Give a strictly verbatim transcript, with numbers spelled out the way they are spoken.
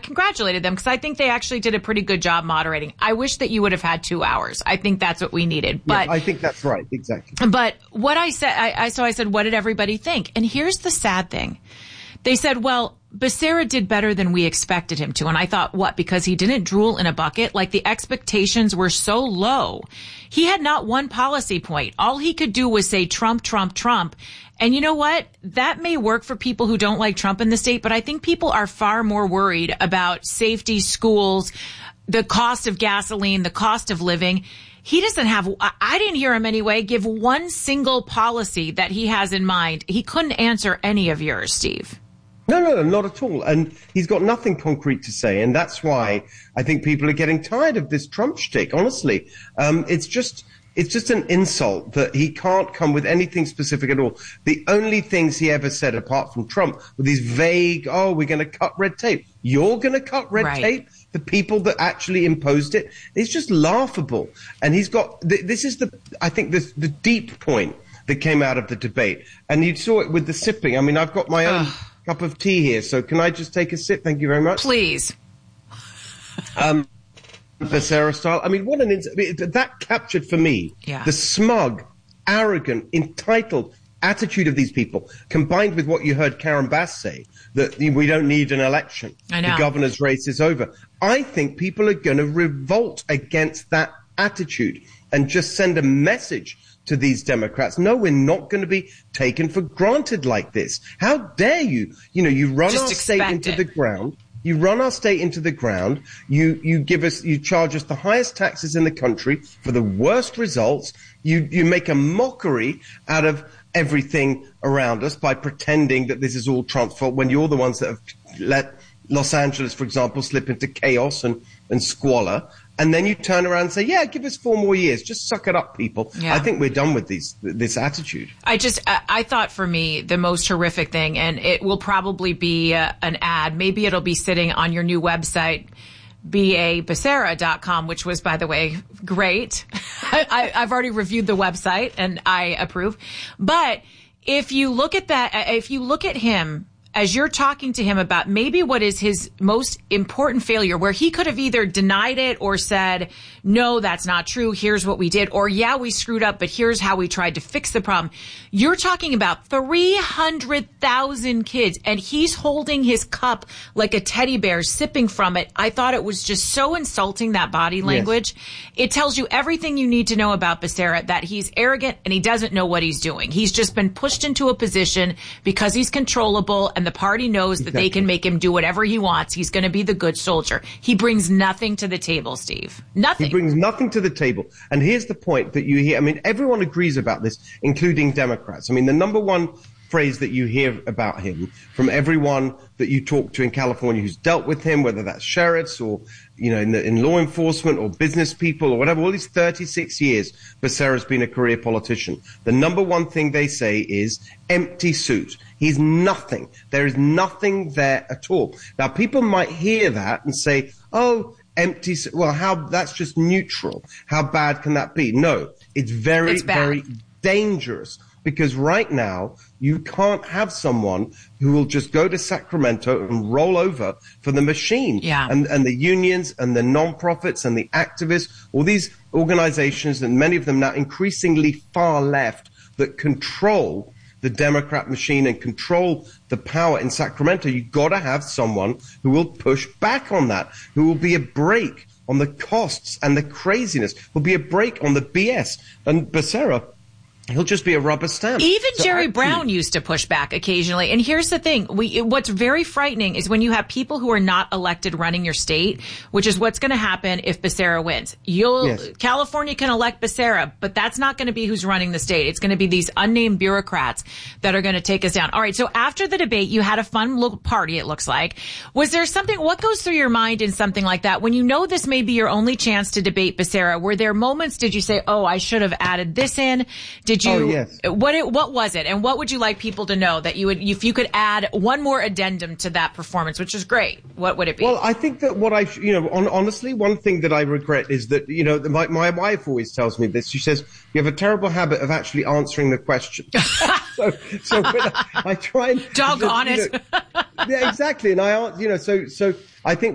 congratulated them because I think they actually did a pretty good job moderating. I wish that you would have had two hours. I think that's what we needed. But yeah, I think that's right. Exactly. But what I said, I, I so I said, what did everybody think? And here's the sad thing. They said, well, Becerra did better than we expected him to. And I thought, what? Because he didn't drool in a bucket? Like the expectations were so low. He had not one policy point. All he could do was say Trump, Trump, Trump. And you know what? That may work for people who don't like Trump in the state, but I think people are far more worried about safety, schools, the cost of gasoline, the cost of living. He doesn't have, I didn't hear him anyway, give one single policy that he has in mind. He couldn't answer any of yours, Steve. No, no, no, not at all. And he's got nothing concrete to say. And that's why I think people are getting tired of this Trump shtick, honestly. Um, it's just, it's just an insult that he can't come with anything specific at all. The only things he ever said, apart from Trump, were these vague, oh, we're going to cut red tape. You're going to cut red right. tape? The people that actually imposed it? It's just laughable. And he's got, this is the, I think, this, the deep point that came out of the debate. And you saw it with the sipping. I mean, I've got my own cup of tea here, so can I just take a sip? Thank you very much. Please. Um, Becerra style. I mean, what an ins- I mean, that captured for me yeah. the smug, arrogant, entitled attitude of these people, combined with what you heard Karen Bass say, that we don't need an election. I know. The governor's race is over. I think people are going to revolt against that attitude and just send a message to these Democrats. No, we're not going to be taken for granted like this. How dare you? You know, you run Just our state into it. the ground. You run our state into the ground. You, you give us, you charge us the highest taxes in the country for the worst results. You, you make a mockery out of everything around us by pretending that this is all Trump's fault when you're the ones that have let Los Angeles, for example, slip into chaos and, and squalor. And then you turn around and say, yeah, give us four more years. Just suck it up, people. Yeah. I think we're done with these, this attitude. I just, I, I thought for me, the most horrific thing, and it will probably be uh, an ad. Maybe it'll be sitting on your new website, B A Becerra dot com, which was, by the way, great. I, I, I've already reviewed the website and I approve. But if you look at that, if you look at him, as you're talking to him about maybe what is his most important failure, where he could have either denied it or said, no, that's not true. Here's what we did. Or, yeah, we screwed up, but here's how we tried to fix the problem. You're talking about three hundred thousand kids, and he's holding his cup like a teddy bear, sipping from it. I thought it was just so insulting, that body language. Yes. It tells you everything you need to know about Becerra, that he's arrogant and he doesn't know what he's doing. He's just been pushed into a position because he's controllable, and the party knows that exactly. they can make him do whatever he wants. He's going to be the good soldier. He brings nothing to the table, Steve. Nothing. He brings nothing to the table. And here's the point that you hear. I mean, everyone agrees about this, including Democrats. I mean, the number one phrase that you hear about him from everyone that you talk to in California who's dealt with him, whether that's sheriffs or, you know, in, the, in law enforcement or business people or whatever, all these thirty-six years, Becerra's been a career politician. The number one thing they say is empty suit. He's nothing. There is nothing there at all. Now, people might hear that and say, oh, empty suit. Well, how, that's just neutral. How bad can that be? No, it's very, it's very dangerous. Because right now, you can't have someone who will just go to Sacramento and roll over for the machine. Yeah. And, and the unions and the nonprofits and the activists, all these organizations, and many of them now increasingly far left, that control the Democrat machine and control the power in Sacramento. You've got to have someone who will push back on that, who will be a brake on the costs and the craziness, will be a brake on the B S. And Becerra, he'll just be a rubber stamp. Even so Jerry actually, Brown used to push back occasionally. And here's the thing. We, what's very frightening is when you have people who are not elected running your state, which is what's going to happen if Becerra wins. You'll, yes. California can elect Becerra, but that's not going to be who's running the state. It's going to be these unnamed bureaucrats that are going to take us down. All right. So after the debate, you had a fun little party, it looks like. Was there something, what goes through your mind in something like that? When you know this may be your only chance to debate Becerra, were there moments, did you say, oh, I should have added this in? Did you, oh, yes. what it, what was it? And what would you like people to know that you would, if you could add one more addendum to that performance, which is great, what would it be? Well, I think that what I, you know, on, honestly, one thing that I regret is that, you know, my, my wife always tells me this. She says, you have a terrible habit of actually answering the question. so, so when I, I try and. Doggone it. You know, yeah, exactly. And I, you know, so, so I think